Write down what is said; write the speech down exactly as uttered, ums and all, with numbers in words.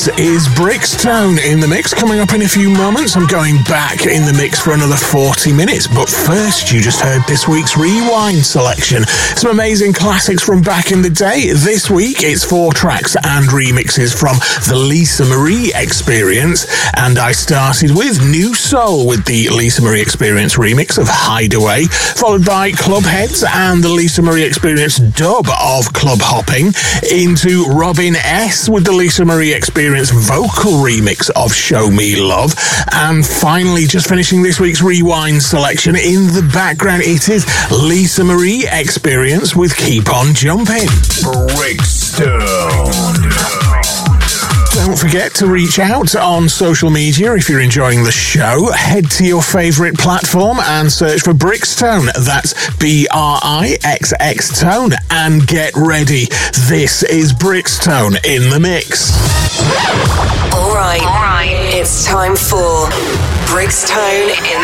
This is Brixton in the mix. Coming up in a few moments, I'm going back in the mix for another forty minutes. But first, you just heard this week's Rewind selection. Some amazing classics from back in the day. This week, it's four tracks and remixes from the Lisa Marie Experience. And I started with New Soul with the Lisa Marie Experience remix of Hideaway, followed by Clubheads and the Lisa Marie Experience dub of Club Hopping, into Robin S with the Lisa Marie Experience vocal remix of Show Me Love, and finally, just finishing this week's Rewind selection, in the background, it is Lisa Marie Experience with Keep On Jumping. Brixton. Don't forget to reach out on social media if you're enjoying the show. Head to your favourite platform and search for Brixton. That's B R I X X Tone. And get ready. This is Brixton in the mix. All right. All right. It's time for Brixton in